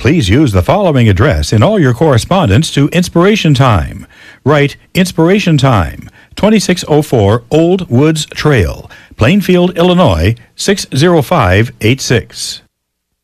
Please use the following address in all your correspondence to Inspiration Time. Write Inspiration Time, 2604 Old Woods Trail, Plainfield, Illinois, 60586.